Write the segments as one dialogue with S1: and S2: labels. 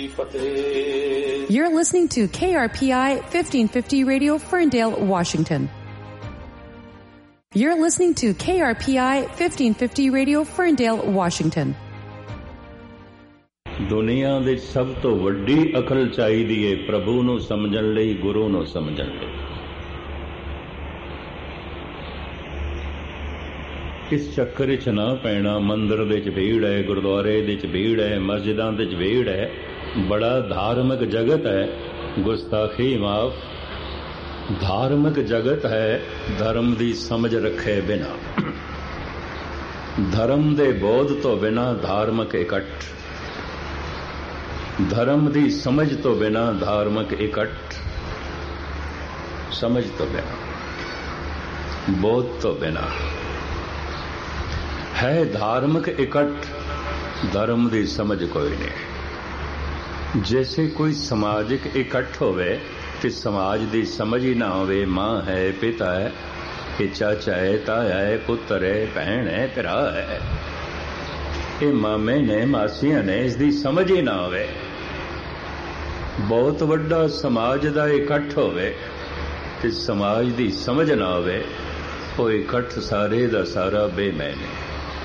S1: Ki Fateh.
S2: You're listening to KRPI 1550 Radio, Ferndale, Washington. You're listening to KRPI 1550 Radio, Ferndale, Washington.
S3: ਦੁਨੀਆ ਦੇ ਸਭ ਤੋਂ ਵੱਡੀ ਅਕਲ ਚਾਹੀਦੀ ਏ ਪ੍ਰਭੂ ਨੂੰ ਸਮਝਣ ਲਈ, ਗੁਰੂ ਨੂੰ ਸਮਝਣ ਲਈ। ਇਸ ਚੱਕਰ 'ਚ ਨਾ ਪੈਣਾ। ਮੰਦਰ ਦੇ 'ਚ ਭੀੜ ਹੈ, ਗੁਰਦੁਆਰੇ ਦੇ 'ਚ ਭੀੜ ਹੈ, ਮਸਜਿਦਾਂ ਦੇ 'ਚ ਭੀੜ ਹੈ। ਬੜਾ ਧਾਰਮਿਕ ਜਗਤ ਹੈ, ਗੁਸਤਾਖੀ ਮਾਫ। ਧਾਰਮਿਕ ਜਗਤ ਹੈ ਧਰਮ ਦੀ ਸਮਝ ਰੱਖੇ ਬਿਨਾ, ਧਰਮ ਦੇ ਬੋਧ ਤੋਂ ਬਿਨਾ ਧਾਰਮਿਕ ਇਕੱਠ, ਧਰਮ ਦੀ ਸਮਝ ਤੋਂ ਬਿਨਾ ਧਾਰਮਿਕ ਇਕੱਠ, ਸਮਝ ਤੋਂ ਬਿਨਾ, ਬੋਧ ਤੋਂ ਬਿਨਾ ਹੈ ਧਾਰਮਿਕ ਇਕੱਠ, ਧਰਮ ਦੀ ਸਮਝ ਕੋਈ ਨਹੀਂ। ਜੈਸੇ ਕੋਈ ਸਮਾਜਿਕ ਇਕੱਠ ਹੋਵੇ ਤੇ ਸਮਾਜ ਦੀ ਸਮਝ ਹੀ ਨਾ ਹੋਵੇ। ਮਾਂ ਹੈ, ਪਿਤਾ ਹੈ, ਇਹ ਚਾਚਾ ਹੈ, ਤਾਇਆ ਹੈ, ਪੁੱਤਰ ਹੈ, ਭੈਣ ਹੈ, ਭਰਾ ਹੈ, ਇਹ ਮਾਮੇ ਨੇ, ਮਾਸੀਆਂ ਨੇ, ਇਸ ਦੀ ਸਮਝ ਹੀ ਨਾ ਹੋਵੇ। ਬਹੁਤ ਵੱਡਾ ਸਮਾਜ ਦਾ ਇਕੱਠ ਹੋਵੇ ਤੇ ਸਮਾਜ ਦੀ ਸਮਝ ਨਾ ਹੋਵੇ, ਉਹ ਇਕੱਠ ਸਾਰੇ ਦਾ ਸਾਰਾ ਬੇਮੈਨ ਹੈ।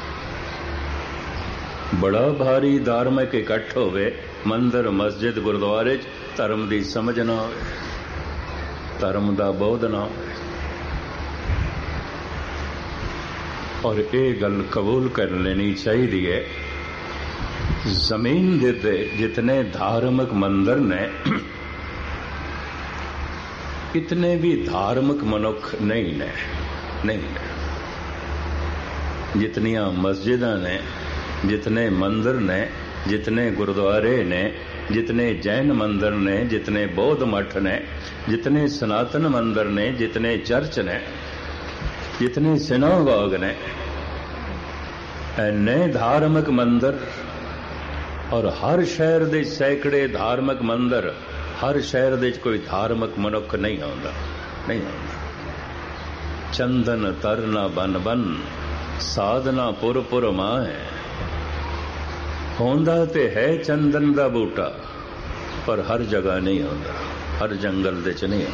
S3: ਬੜਾ ਭਾਰੀ ਧਾਰਮਿਕ ਇਕੱਠ ਹੋਵੇ, ਮੰਦਰ, ਮਸਜਿਦ, ਗੁਰਦੁਆਰੇ 'ਚ ਧਰਮ ਦੀ ਸਮਝ ਨਾ ਹੋਵੇ, ਧਰਮ ਦਾ ਬੋਧ ਨਾ ਹੋਵੇ। ਔਰ ਇਹ ਗੱਲ ਕਬੂਲ ਕਰ ਲੈਣੀ ਚਾਹੀਦੀ ਹੈ, ਜ਼ਮੀਨ ਦੇ ਤੇ ਜਿਤਨੇ ਧਾਰਮਿਕ ਮੰਦਰ ਨੇ, ਇਤਨੇ ਵੀ ਧਾਰਮਿਕ ਮਨੁੱਖ ਨਹੀਂ ਨੇ, ਨਹੀਂ ਨੇ। ਜਿਤਨੀਆਂ ਮਸਜਿਦਾਂ ਨੇ, जितने मंदिर ने, जितने गुरुद्वारे ने, जितने जैन मंदिर ने, जितने बौद्ध मठ ने, जितने सनातन मंदिर ने, जितने चर्च ने, जितने सिनागोग ने, इन्ने धार्मिक मंदिर। और हर शहर दे सैकड़े धार्मिक मंदिर, हर शहर दे कोई धार्मिक मनुख नहीं आउंदा, नहीं आउंदा। चंदन तरना बन बन, साधना पुर पुर माए। होंदा ते है चंदन दा बूटा, पर हर जगह नहीं होंदा, हर जंगल दे च नहीं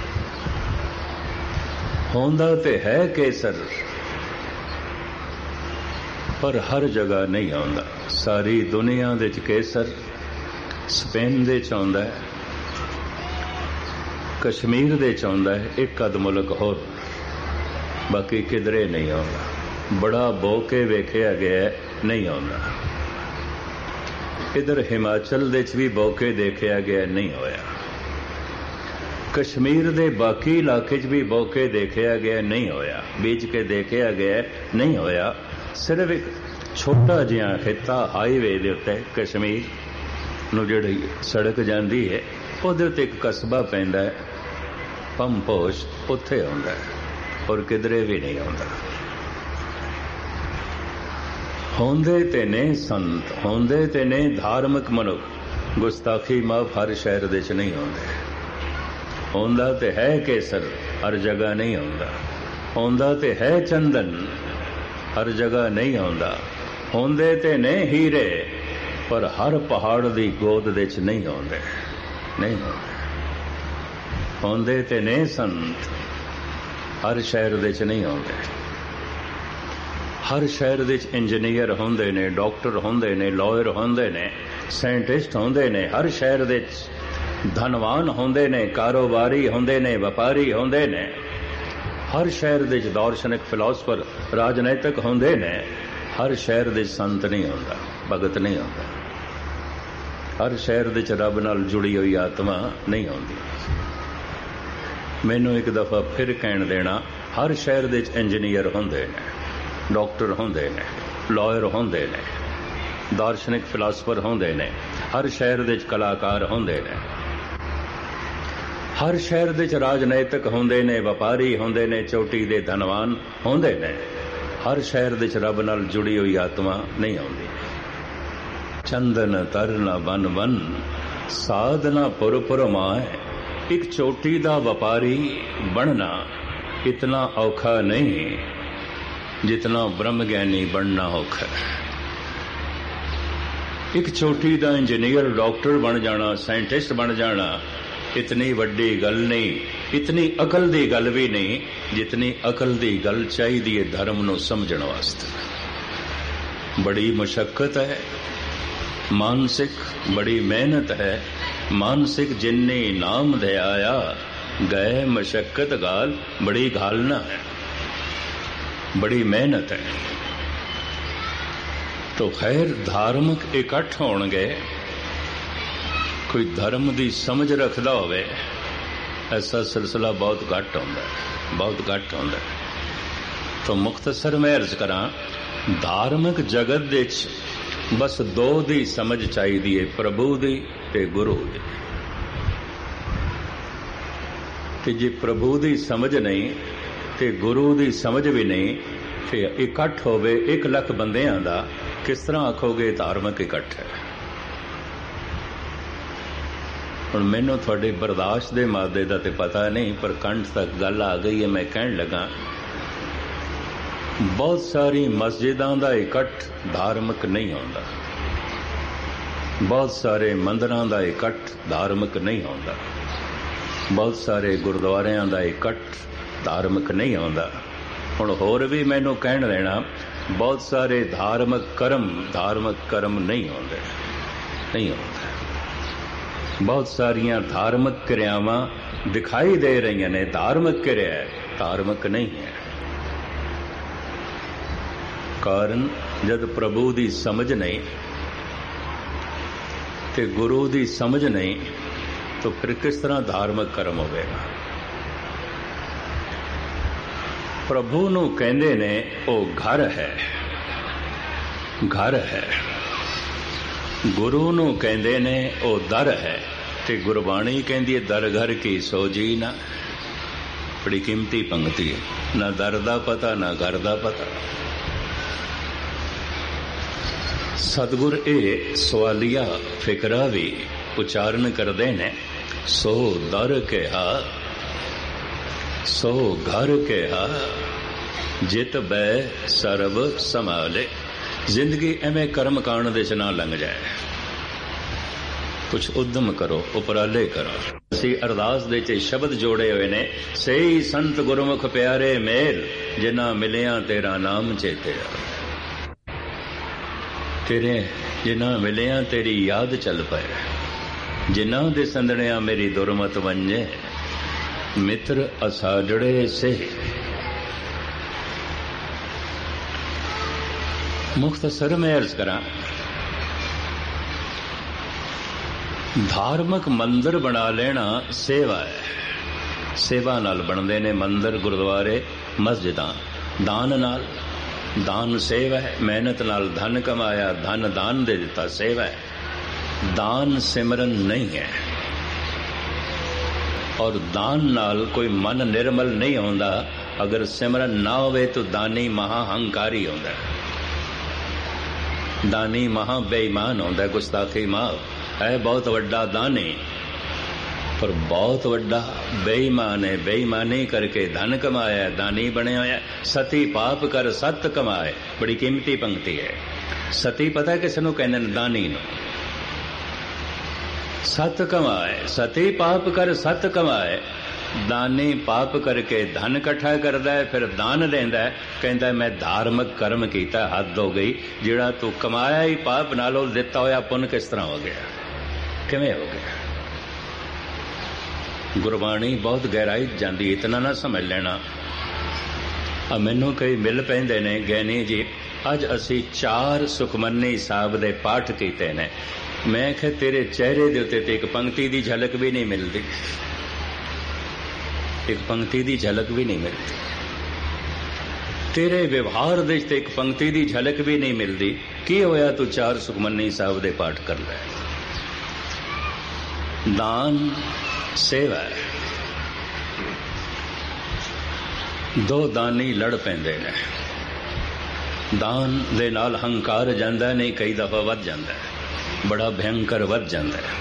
S3: होंदा। होंदा ते है केसर, पर हर जगह नहीं होंदा। सारी दुनिया दे च केसर स्पेन दे च आउंदा है, कश्मीर दे च आउंदा है, एक अध मुल्क होर, बाकी किधरे नहीं आउंदा। बड़ा बोके वेखिया गया है, नहीं आउंदा। इधर हिमाचल दे च भी बौके देखा गया, नहीं होया। कश्मीर दे बाकी इलाके च भी बौके देखा गया, नहीं होया। बीच के देखा गया, नहीं होया। सिर्फ एक छोटा जिहा खिता हाईवे दे उत्ते कश्मीर नूं जिहड़ी सड़क जांदी है, उहदे उत्ते एक कस्बा पैंदा है पंपोश, उत्थे आउंदा है, और किधरे भी नहीं आउंदा। होंदे ते ने संत, होंदे ते ने धार्मिक मनुख, गुस्ताखी माफ हर शहर दे च नहीं होंदे। होंदा ते है केसर, हर जगह नहीं होंदा। होंदा ते है चंदन, हर जगह नहीं होंदा। होंदे ते ने हीरे, पर हर पहाड़ दी गोद दे च नहीं होंदे, नहीं होंदे। होंदे ते ने संत, हर शहर दे च नहीं होंदे। हर शहर दे इंजीनियर होंदे ने, डॉक्टर होंदे ने, लॉयर होंदे ने, साइंटिस्ट होंदे ने। हर शहर दे धनवान होंदे ने, कारोबारी होंदे ने, व्यापारी होंदे ने। हर शहर दे दार्शनिक, फिलोसफर, राजनैतिक होंदे ने। हर शहर दे संत नहीं होंदा, भगत नहीं होंदा। हर शहर दे रब नाल जुड़ी हुई आत्मा नहीं होंदी। मैनू एक दफा फिर कहण देना, हर शहर दे इंजीनियर होंदे ने, डॉक्टर होंदे ने, लॉयर होंदे ने, दार्शनिक फिलासफर होंदे ने। हर शहर दे कलाकार होंदे ने। हर शहर दे राजनैतिक होंदे ने, व्यापारी होंदे ने, चोटी दे धनवान होंदे ने। हर शहर दे रब नाल जुड़ी हुई आत्मा नहीं होंदी। चंदन तरना बन बन, साधना पुर पुर माए। एक चोटी दा व्यापारी बनना इतना औखा नहीं जितना ब्रह्म ज्ञानी बनना औखा है। एक चोटी का इंजीनियर डॉक्टर बन जाना, साइंटिस्ट बन जाना इतनी वड्डी गल नहीं, इतनी अकल की गल भी नहीं जितनी अकल की गल चाहिए धर्म नूं समझण वास्ते। बड़ी मुशक्कत है मानसिक, बड़ी मेहनत है मानसिक, जिन्नी नाम ध्याया गए मशक्कत गाल, बड़ी घालना है, बड़ी मेहनत है। तो खैर धार्मिक इकट्ठ होणगे, कोई धर्म की समझ रखता होवे, ऐसा सिलसिला बहुत घट होंदा है, बहुत घट होंदा है। तो मुख्तसर मैं अर्ज करा, धार्मिक जगत दे बस दो दी समझ चाहिए, प्रभु दी ते गुरु दी। कि जे प्रभु दी समझ नहीं ते गुरु दी समझ भी नहीं, फिर इकट्ठ होवे 1 लाख बंदियां दा, किस तरह आखोगे धार्मिक इकट्ठ है। हुण मैनूं तुहाडे बर्दाश्त दे मादे दा ते पता नहीं, पर कंठ तक गल आ गई है। मैं कहण लगा, बहुत सारी मस्जिदां दा इकट्ठ धार्मिक नहीं होंदा, बहुत सारे मंदिरां दा इकट्ठ धार्मिक नहीं होंदा, बहुत सारे गुरुद्वारियां दा इकट्ठ धार्मिक नहीं होंदा। हुण होर भी मैनूं कहण देना, बहुत सारे धार्मिक कर्म नहीं होंदे, नहीं होंदे। बहुत सारियां धार्मिक क्रियावां दिखाई दे रही ने धार्मिक क्रिया है, धार्मिक नहीं है। कारण जद प्रभु दी समझ नहीं ते गुरु दी समझ नहीं, तो फिर किस तरह धार्मिक कर्म होवेगा। प्रभु नूं कहंदे ने ओ घर है, घर है। गुरु नूं कहंदे ने ओ दर है, ते गुरबाणी कहंदी है दर घर की सोजी ना। बड़ी कीमती पंक्ति है, ना दर दा पता ना घर दा पता। सतगुर ए सवालिया फिकरा भी उच्चारण करते ने, सो दर कहा सो घर कहा, जित बै सर्व संभाले। जिंदगी एवं कर्म कांड दे ना लंघ जाए, कुछ उद्यम करो, उपराले करो। असी अरदास दे च शब्द जोड़े हुए ने, सही संत गुरमुख प्यारे मेल, जिन्ना मिलिया तेरा नाम चेते। तेरे जिन्ना मिलिया तेरी याद चल पाए, जिन्ना दे संदणिया मेरी दुरमत वंजे। मित्र असाजड़े से मुख्तसर में अर्ज करा, धार्मिक मंदिर बना लेना सेवा है। सेवा नाल बनते ने मंदिर, गुरुद्वारे, मस्जिदां। दान नाल, दान सेवा है। मेहनत नाल धन कमाया, धन दान दे दिता, सेवा है। दान सिमरन नहीं है। और दान नाल कोई मन निर्मल नहीं होता। अगर सिमरन ना होवे तो दानी महाहंकारी होता है, दानी महा बेईमान होता है, गुस्ताखी माफ है। बहुत वड्डा दानी पर बहुत वड्डा बेईमान है। बेईमानी करके धन कमाया, दानी बनया होया। सती पाप कर सत कमाए, बड़ी कीमती पंक्ति है। सती पता है किसनों कहने, दानी नूं। सत कमाए, सती पाप कर सत कमाए। दानी पाप करके धन इकट्ठा करता है, फिर दान देंदा है, कहता है मैं धार्मिक कर्म किया, हद हो गई। जिहड़ा तू कमाया ही पाप नालों दिता होया पुन किस तरह हो गया, किवें हो गया। गुरबाणी बहुत गहराई जाती, इतना ना समझ लेना। मैनू कई मिल पैंदे ने, गैनी जी अज असी 4 सुखमनी साहब दे पाठ कीते ने। मैं आख्या तेरे चेहरे दे उत्ते ते एक पंक्ति दी झलक भी नहीं मिलती, एक पंक्ति दी झलक भी नहीं मिलती। तेरे व्यवहार दे ते एक पंक्ति दी झलक भी नहीं मिलती। की होया तू 4 सुखमनी साहब दे पाठ कर ले। दान सेवा है। 2 दानी लड़ पैंदे ने। दान दे नाल हंकार जांदा नहीं, कई दफा वध जांदा है, बड़ा भयंकर वध जांदा है।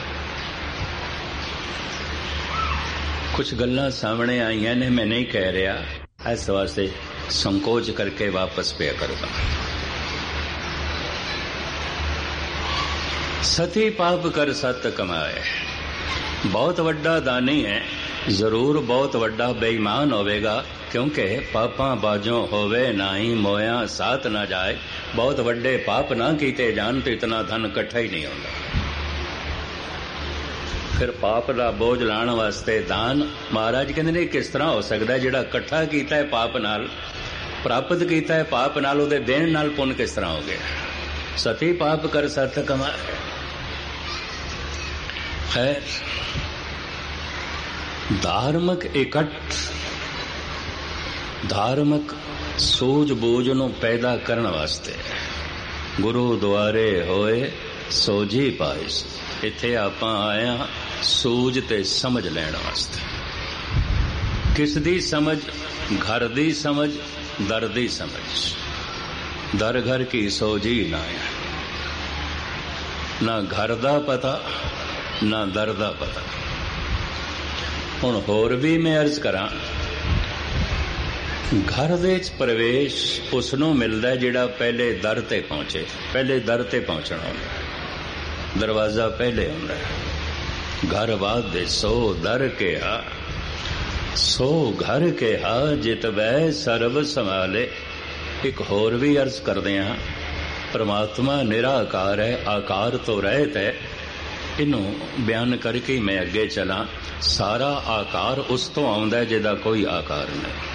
S3: कुछ गल्लां सामने आईयां ने, मैं नहीं कह रहा, इस वास्ते संकोच करके वापस पे करूंगा। सती पाप कर सत कमाए। बहुत वड्डा दानी है, जरूर बहुत वड्डा बेईमान होवेगा, क्योंकि पापां बाजों होवे नाही मोया साथ ना जाए। बहुत वड्डे पाप ना कीते जान तो इतना धन इकट्ठा ही नहीं होता। फिर पाप का बोझ लाने वास्ते दान, महाराज कहते ने किस तरह हो सकता है जिहड़ा इकट्ठा कीता है पाप नाल, प्राप्त कीता है पाप नाल, उहदे देण नाल पुण्य किस तरह हो गया। सती पाप कर सत कमाए। खैर, धार्मिक इकट्ठ, धार्मिक सूझ-बूझ नूं पैदा करने वास्ते गुरु द्वारे होए सोझी पाइस। इत्थे आपां आए हां सूझ ते समझ लैण वास्ते। किस दी समझ? घर दी समझ, दर दी समझ। दर घर की सोझी ना है, ना घर दा पता ना दर दा पता। हुण होर भी मैं अर्ज करां, घर दे च प्रवेश उसनों मिलदा है जिहड़ा पहले दर ते पहुंचे। पहले दर ते पहुंचना होंदा, दरवाजा पहले होंदा है। घर वादे सो दर के हा, सो घर के हा, जित वै सर्व संभाले। एक होर भी अर्ज करदे हां, परमात्मा निराकार है, आकार तो रहत है। इनू बयान करके मैं अगे चला। सारा आकार उस तो आउंदा है जिहदा कोई आकार नहीं।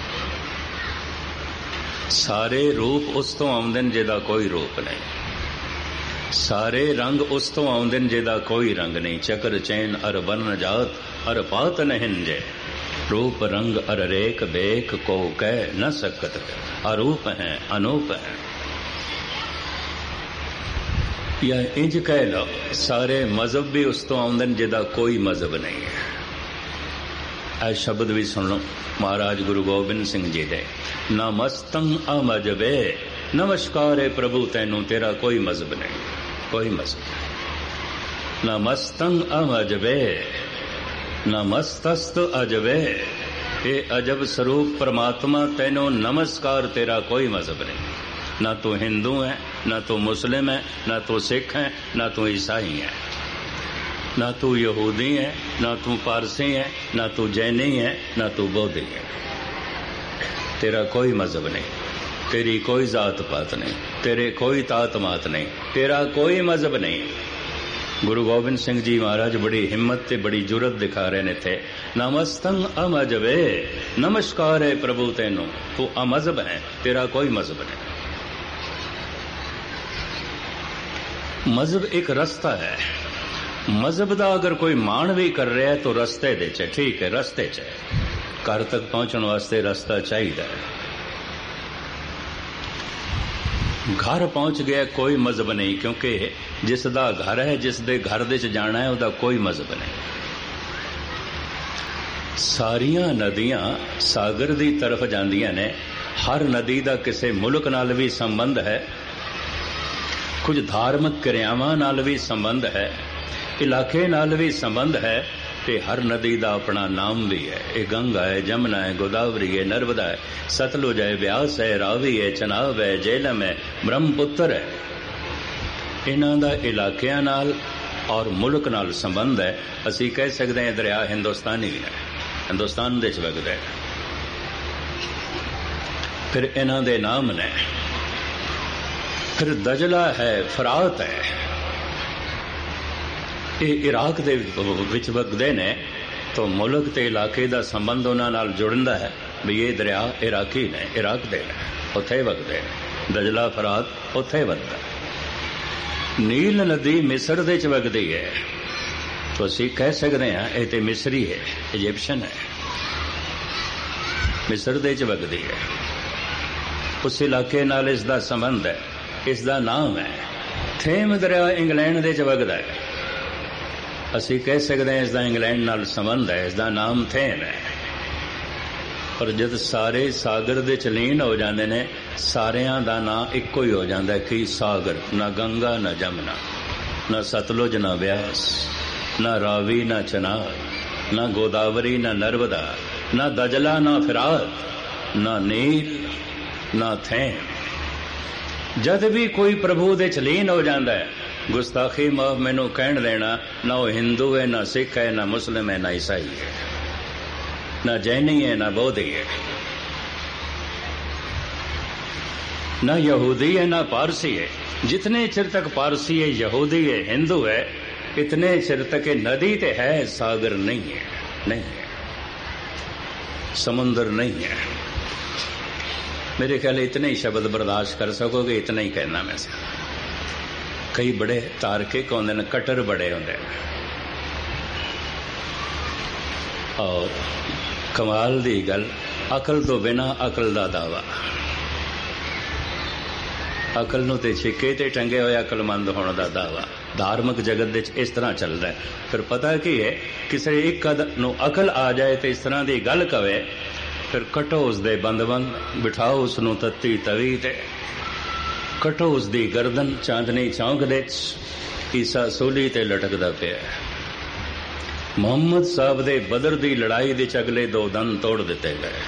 S3: सारे रूप उस तो आउंदे ने जिहदा कोई रूप नहीं। सारे रंग उस तो आउंदे ने जिहदा कोई रंग नहीं। चक्र चैन अर बन जात अर पात नहिंजे। रूप रंग अर रेख बेख को कह न सकत। अरूप है अनूप है। या इंज कह लो, सारे मजहब भी उस तो आउंदे ने जिहदा कोई मजहब नहीं है। ऐ शब्द भी सुन लो महाराज गुरु गोबिंद सिंह जी दे। नमस्तं अमजबे, नमस्कार है प्रभु तैनू, तेरा कोई मजहब नहीं, कोई मजहब। नमस्तं अमजबे, नमस्तस्त अजबे। ये अजब स्वरूप परमात्मा तैनू नमस्कार, तेरा कोई मजहब नहीं। ना तो हिंदू है, ना तो मुस्लिम है, ना तो सिख है, ना तो ईसाई है, ना तू यहूदी है, ना तू पारसी है, ना तू जैनी है, ना तू बौद्धि है। तेरा कोई मजहब नहीं, तेरी कोई जात पात नहीं, तेरे कोई तात मात नहीं, तेरा कोई मजहब नहीं। गुरु गोबिंद सिंह जी महाराज बड़ी हिम्मत ते बड़ी जुरत दिखा रहे ने थे। नमस्तं अमजबे, नमस्कार है प्रभु तैनू, तू अमजहब है, तेरा कोई मजहब नहीं। मजहब एक रास्ता है। मजहब का अगर कोई मान भी कर रहा है तो रस्ते दे च, ठीक है, रस्ते च घर तक पहुंचने वास्ते रास्ता चाहिए। घर पहुंच गया कोई मजहब नहीं, क्योंकि जिसदा घर है, जिस दे घर दे च जाना है, उसदा कोई मजहब नहीं। सारियां नदियां सागर दी तरफ जांदियां ने। हर नदी का किसी मुल्क नाल भी संबंध है, कुछ धार्मिक क्रियावां नाल भी संबंध है, इलाके नाल भी संबंध है। ते हर नदी का अपना नाम भी है। ये गंगा है, जमुना है, गोदावरी है, नर्मदा है, सतलुज है, व्यास है, रावी है, चनाब है, झेलम है, ब्रह्मपुत्र है। इन्हां दा इलाकियां नाल और मुल्क नाल संबंध है। असी कह सकते हैं दरिया हिंदुस्तानी है, हिंदुस्तान दे च वगदा है। फिर इन्हां दे नाम ने। फिर दजला है, फरात है, ये इराक दे विच वगदे ने। तो मुल्क ते इलाके दा संबंध उन्हां नाल जुड़दा है भी ये दरिया इराकी ने, इराक दे ने, उत्थे वगदे ने। दजला फरात उत्थे वगदा। नील नदी मिस्र दे च वगदी है, तो असी कह सकते हैं ये ते मिस्री है, इजिप्शियन है, मिस्र दे च वगदी है। उस इलाके नाल इसदा संबंध है, इसदा नाम है। थेम दरिया इंग्लैंड दे च वगदा है, असी कह सकते हैं इसका इंग्लैंड नाल संबंध है, इसका नाम थेम है। पर जब सारे सागर दे लीन हो जाते हैं, सारियां दा नाम इको ही हो जाता है कि सागर। ना गंगा ना जमुना, ना सतलुज ना व्यास, ना रावी ना चनाब, ना गोदावरी ना नर्मदा, ना दजला ना फिरात, ना नील ना थेम। जद भी कोई प्रभु दे लीन हो जाता है गुस्ताखी माफ मैनू कहन देना, ना वो हिंदू है, ना सिख है, ना मुस्लिम है, ना ईसाई है, ना जैनी है, ना बौद्धि है, ना यहूदी है, ना पारसी है। जितने चिर तक पारसी है, यहूदी है, हिंदू है, इतने चिर तक नदी ते है, सागर नहीं है, नहीं है, समुद्र नहीं है। मेरे ख्याल इतने ही शब्द बर्दाश्त कर सकोगे, इतना ही कहना मैं से। कई बड़े तार्किक होंदे ने, कटर बड़े होंदे ने, और कमाल दी गल, अकल तो बिना अकल दा दावा। अकल नूं ते छिके ते टंगे होए अकलमंद होने का दावा धार्मिक जगत दे इस तरह चल रहा है। फिर पता की है, किसी एक नूं अकल आ जाए तो इस तरह की गल कवे, फिर कटो उसदे बंद बिठाओ उसनूं तत्ती तवी ते, कटो उसदी गर्दन चांदनी चौंक दे, ईसा सूली ते लटकदा पिया। मुहम्मद साहब दे बदर दी लड़ाई दे अगले 2 दंद तोड़ दिते गए।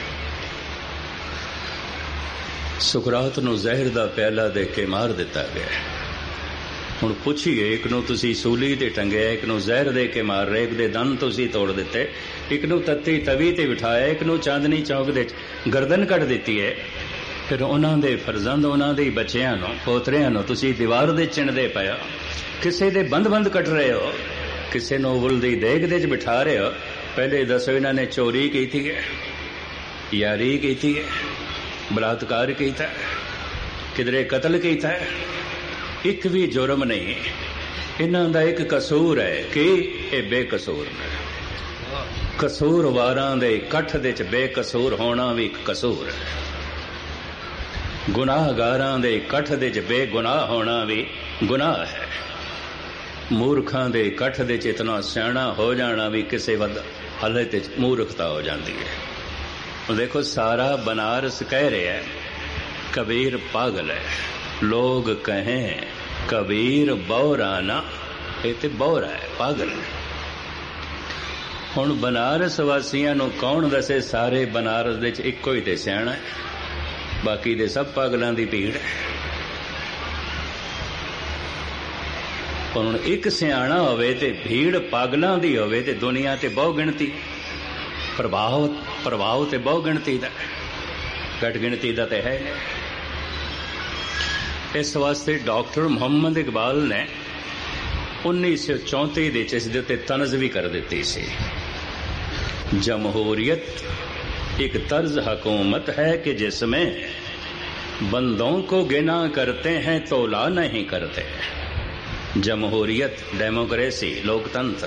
S3: सुकरात नूं जहर दा प्याला दे के मार दिता गया। हुण पुछिए, एक नूं तुसी सूली ते टंगया, एक नूं जहर दे के मार रहे, एक दे दंद तुसी तोड़ दिते, एक नूं तत्ती तवी ते बिठाया, एक नूं चांदनी चौक दे गर्दन कट दिती है। फिर उन्हां दे फरजंद, उन्हां दे बच्चियां नूं, पोतरियां नूं तुसी दीवार दे चिणदे पए, किसे दे बंद कट रहे हो, किसे नूं उबल दी देग दे बिठा रहे हो। पहले दसो, इन्हां ने चोरी कीती है, यारी कीती है, बलात्कार किया, किधरे कतल किया, एक भी जुर्म नहीं। इन्हां दा एक कसूर है कि ये बेकसूर ने। कसूरवारां दे कठ दे च बेकसूर होना भी एक कसूर है। गुनाहगारां दे कठ दे च बेगुनाह होना भी गुनाह है। मूर्खां दे कठ दे च इतना सियाणा हो जाना भी किसी हालत च मूर्खता हो जाती है। देखो, सारा बनारस कह रहे हैं कबीर पागल है, लोग कहें कबीर बौराना, ये तो बौरा है, पागल है। हुण बनारस वासियां नूं कौन दसे, सारे बनारस दे च इक्को ही ते सियाणा है, बाकी दे सब पागलां दी भीड़ है। हुण एक सियाणा होवे ते भीड़ पागलां दी होवे ते दुनिया ते बहु गिणती, प्रभाव ते बहु गिणती दा, घट गिणती दा ते है। इस वास्ते डॉक्टर मुहम्मद इकबाल ने 1934 दे इस दे उत्ते तनज़ भी कर दी सी। जमहूरियत एक तर्ज हुकूमत है कि जिसमें बंदों को गिना करते हैं तोला नहीं करते। जमहूरियत, डेमोक्रेसी, लोकतंत्र।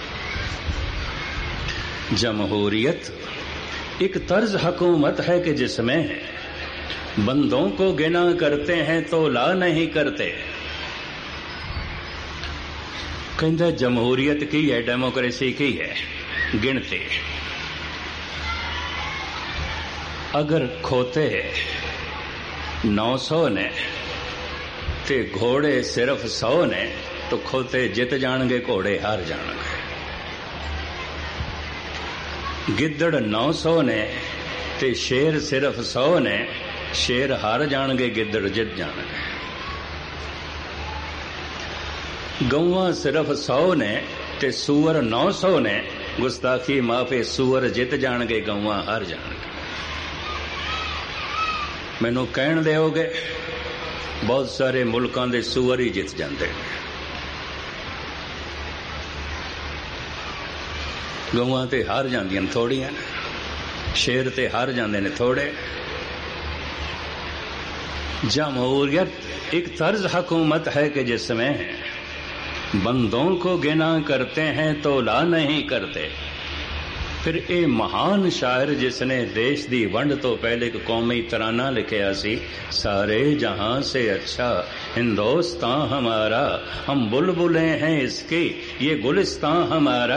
S3: जमहूरियत एक तर्ज हुकूमत है कि जिसमें बंदों को गिना करते हैं तो ला नहीं करते। कहता जमहूरियत की है, डेमोक्रेसी की है गिनती। अगर खोते 900 ने ते घोड़े सिर्फ 100 ने तो खोते जित जाणगे, घोड़े हार जाणगे। गिद्दड़ 900 ने ते शेर सिर्फ 100 ने, शेर हार जाणगे, गिद्दड़ जित जाणगे। गौवां सिर्फ 100 ने ते सूअर 900 ने, गुस्ताखी माफे सूअर जित जाणगे, गौवां हार जाणगे। मैनू कहण दिओगे बहुत सारे मुल्कां दे सूअर ही जित जांदे ने, गौवां ते हार जांदियां थोड़ियां, शेर ते हार जांदे ने थोड़े। जमहूरियत एक तर्ज हुकूमत है कि जिसमें बंदों को गिना करते हैं तो ला नहीं करते। फिर ये महान शायर जिसने देश दी वंड तो पहले एक कौमी तराना लिखिया सी, सारे जहां से अच्छा हिंदुस्तान हमारा, हम बुलबुलें हैं इसकी, ये गुलिस्तान हमारा।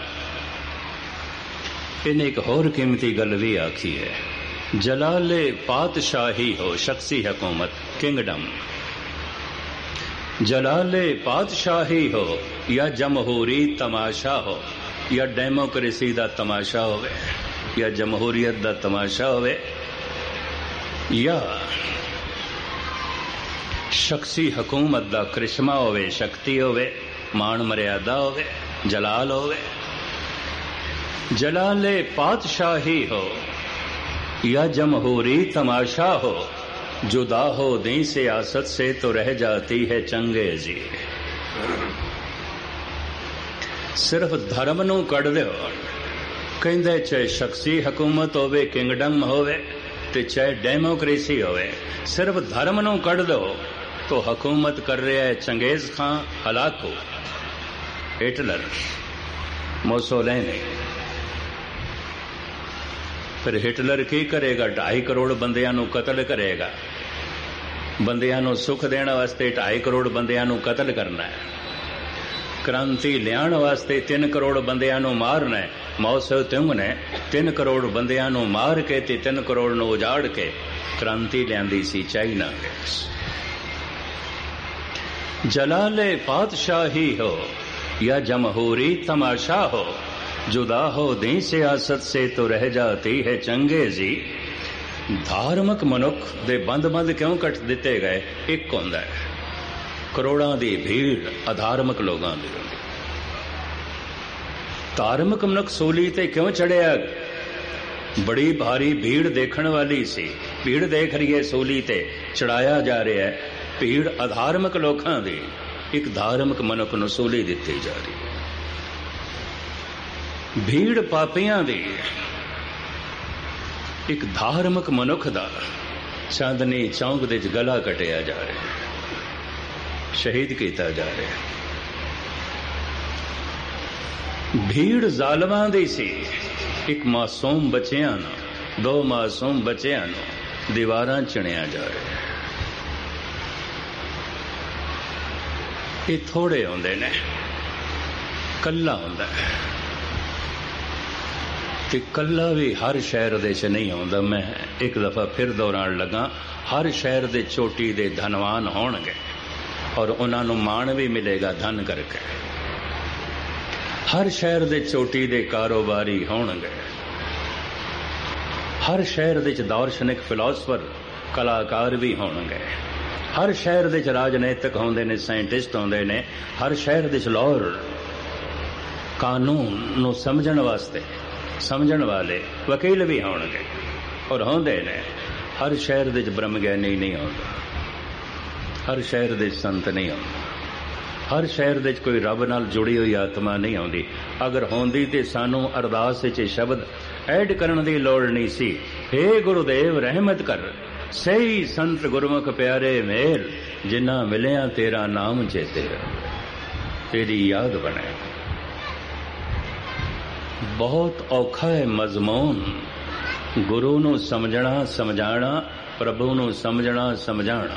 S3: इन्हें एक होर कीमती गल भी आखी है, जलाले पातशाही हो, शख्सी हुकूमत, किंगडम। जलाले पातशाही हो या जमहूरी तमाशा हो, या डेमोक्रेसी दा तमाशा होवे, या जमहूरियत दा तमाशा होवे, या शख्सी हुकूमत दा करिश्मा होवे, शक्ति होवे, मान मर्यादा होवे, जलाल होवे। जलाले पातशाही हो या जमहूरी तमाशा हो, जुदा हो दी सियासत से तो रह जाती है चंगेजी। सिर्फ धर्म नूं कढ दिओ, कहंदे चाहे शख्सी हुकूमत होवे, किंगडम होवे ते चाहे डेमोक्रेसी होवे, सिर्फ धर्म नूं कढ दो तो हुकूमत कर रहा है चंगेज खां, हलाकू, हिटलर, मोसोलिनी। फिर हिटलर की करेगा? 2.5 करोड़ बंदियां नूं कतल करेगा। बंदियां नूं सुख देने वास्ते 2.5 करोड़ बंदियां नूं कतल करना है। क्रांति लियाण वास्ते 3 करोड़ बंदियां नूं मारना है। माओ त्से तुंग ने 3 करोड़ बंदियां नूं मार के ते 3 करोड़ नूं उजाड़ के क्रांति लियांदी सी चाइना विच। जलाले पातशाही हो या जमहूरी तमाशा हो, जुदा हो दी सियासत से तो रह जाती है चंगेजी। धार्मिक मनुख दे बंद बंद क्यों कट दिते गए? एक होंदा है करोड़ां दी भीड़ अधार्मिक लोगां दी। धार्मिक मनुख सूली ते क्यों चढ़िया? बड़ी भारी भीड़ देखण वाली सी, भीड़ देख रही है, सूली ते चढ़ाया जा रहा है। भीड़ अधार्मिक लोकां दी, एक धार्मिक मनुख नूं सूली दित्ती जा रही है। भीड़ पापियां दी, एक धार्मिक मनुख दा चांदनी चौंक दे गला कटिया जा रहा है, शहीद किया जा रहा है। भीड़ जालमां दी सी, एक मासूम बच्चियां नूं, 2 मासूम बच्चियां नूं दीवारां चिणिया जा रहा है। ये थोड़े होंदे ने, कल्ला होंदा है ते कल्ला भी हर शहर दे च नहीं होंदा। मैं एक दफा फिर दोहराण लगा, हर शहर दे चोटी दे धनवान होणगे और उन्हां नूं मान भी मिलेगा धन करके। हर शहर दे चोटी दे कारोबारी होणगे। हर शहर दे च दार्शनिक फिलोसफर कलाकार भी होणगे। हर शहर दे च राजनीतिक होंदे ने, साइंटिस्ट होंदे ने। हर शहर दे च लॉयर, कानून नूं समझण वास्ते समझण वाले वकील भी होणगे और होंदे ने। हर शहर दे च ब्रह्म ज्ञानी नहीं होंदा, हर शहर दे संत नहीं होंदा, हर शहर दे च कोई रब नाल जुड़ी हुई आत्मा नहीं होंदी। अगर होंदी ते सानू अरदास च शब्द ऐड करन दी लोड़ नहीं सी। हे गुरुदेव रहमत कर, सही संत गुरमुख प्यारे मेल, जिन्ना मिलिया तेरा नाम चेते, तेरी याद बने। बहुत औखा है मजमून, गुरु नूं समझना समझाना, प्रभु नूं समझना समझाना।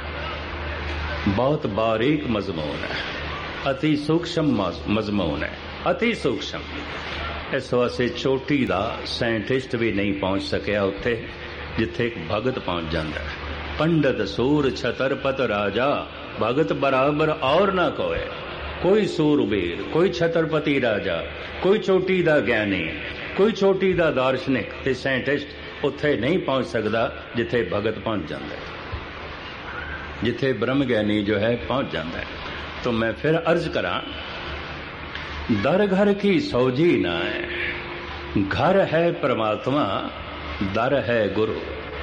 S3: बहुत बारीक मजमून है, अति सूक्ष्म मजमून है, अति सूक्ष्म। इस वास्ते चोटी दा साइंटिस्ट भी नहीं पहुंच सकिया उत्थे जिथे एक भगत पहुंच जाता है। पंडित सूर छतरपत राजा, भगत बराबर और ना कोई। कोई सूरबीर, कोई छतरपति राजा, कोई चोटी दा ज्ञानी, कोई चोटी दा दार्शनिक ते साइंटिस्ट उत्थे नहीं पहुंच सकता जिथे भगत पहुंच जाता है, जिथे ब्रह्म ज्ञानी जो है पहुंच जाता है। तो मैं फिर अर्ज करा, दर घर की सौजी ना है, घर है परमात्मा, दर है गुरु।